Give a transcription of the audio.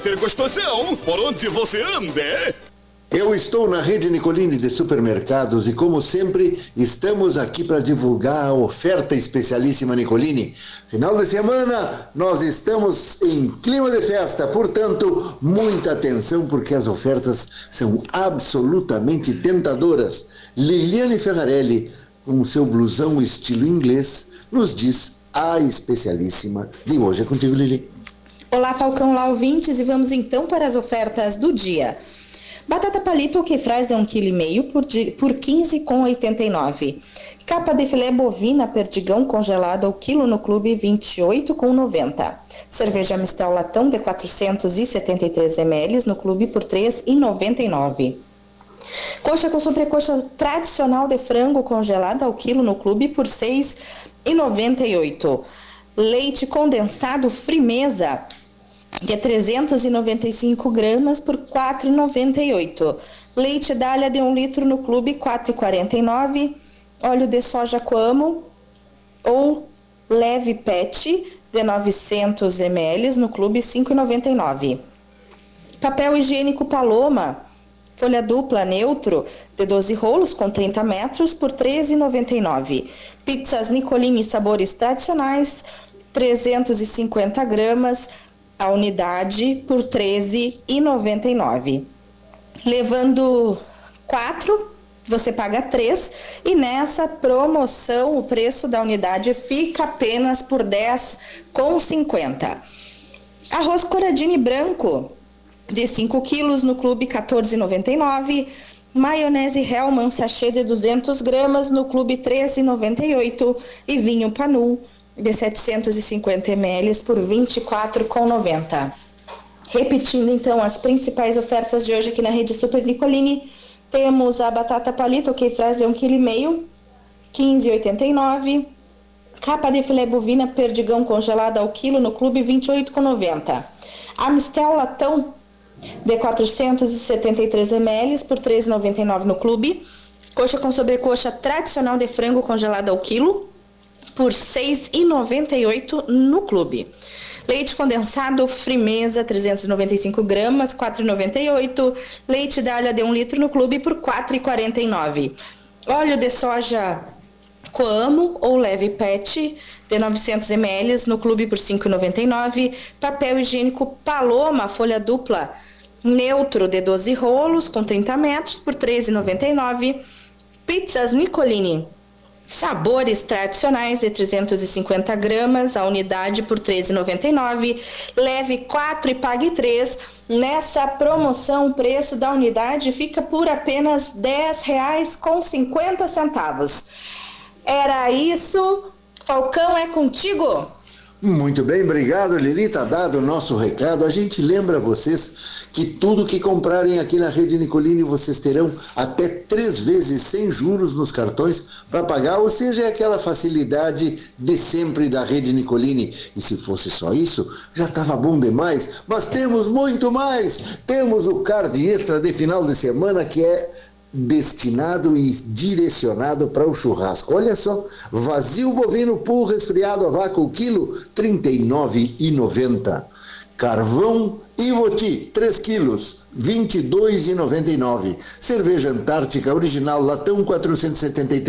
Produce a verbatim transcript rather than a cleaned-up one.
Ter gostosão, por onde você anda? Eu estou na rede Nicolini de supermercados e, como sempre, estamos aqui para divulgar a oferta especialíssima Nicolini. Final de semana, nós estamos em clima de festa, portanto, muita atenção porque as ofertas são absolutamente tentadoras. Liliane Ferrarelli, com o seu blusão estilo inglês, nos diz a especialíssima de hoje. É contigo, Lili. Olá, Falcão, olá, ouvintes, e vamos então para as ofertas do dia. Batata palito ou quefrais de um vírgula cinco quilo por, por quinze reais e oitenta e nove centavos. Capa de filé bovina perdigão congelada ao quilo no clube vinte e oito reais e noventa centavos. Cerveja Mistel latão de quatrocentos e setenta e três mililitros no clube por três reais e noventa e nove centavos. Coxa com sobrecoxa tradicional de frango congelada ao quilo no clube por seis reais e noventa e oito centavos. Leite condensado Frimeza de trezentos e noventa e cinco gramas por quatro reais e noventa e oito centavos. Leite Dália de um litro no clube quatro reais e quarenta e nove centavos. Óleo de soja Coamo ou leve pet de novecentos mililitros no clube cinco reais e noventa e nove centavos. Papel higiênico Paloma folha dupla neutro de doze rolos com trinta metros por três reais e noventa e nove centavos. Pizzas Nicolini sabores tradicionais trezentos e cinquenta gramas a unidade por treze reais e noventa e nove centavos. Levando quatro, você paga três, e nessa promoção o preço da unidade fica apenas por dez reais e cinquenta centavos. Arroz Coradini branco de cinco quilos no clube quatorze reais e noventa e nove centavos. Maionese Hellmann sachê de duzentas gramas no clube treze reais e noventa e oito centavos. E vinho Panul de setecentos e cinquenta mililitros por vinte e quatro reais e noventa centavos. Repetindo então as principais ofertas de hoje aqui na rede Super Nicolini, temos a batata palito ou quefrais de um vírgula cinco quilo, quinze reais e oitenta e nove centavos. Capa de filé bovina perdigão congelada ao quilo no clube vinte e oito reais e noventa centavos. A Mistel latão de quatrocentos e setenta e três mililitros por três reais e noventa e nove centavos no clube. Coxa com sobrecoxa tradicional de frango congelada ao quilo por seis reais e noventa e oito centavos no clube. Leite condensado Frimeza trezentos e noventa e cinco gramas, quatro reais e noventa e oito centavos. Leite Dália de um litro no clube por quatro reais e quarenta e nove centavos. Óleo de soja Coamo ou leve pet de novecentos mililitros no clube por cinco reais e noventa e nove centavos. Papel higiênico Paloma folha dupla neutro de doze rolos com trinta metros por três reais e noventa e nove centavos. Pizzas Nicolini sabores tradicionais de trezentos e cinquenta gramas a unidade por três reais e noventa e nove centavos. Leve quatro e pague três. Nessa promoção o preço da unidade fica por apenas dez reais e cinquenta centavos. Era isso. Falcão, é contigo. Muito bem, obrigado, Lili, tá dado o nosso recado. A gente lembra vocês que tudo que comprarem aqui na rede Nicolini vocês terão até três vezes sem juros nos cartões para pagar, ou seja, é aquela facilidade de sempre da rede Nicolini. E se fosse só isso, já estava bom demais, mas temos muito mais. Temos o card extra de final de semana que é destinado e direcionado para o churrasco. Olha só, vazio bovino puro resfriado a vácuo quilo trinta e nove reais e noventa centavos. Carvão Ivoti três quilos vinte e dois reais e noventa e nove centavos. Cerveja Antártica original latão quatrocentos e setenta e três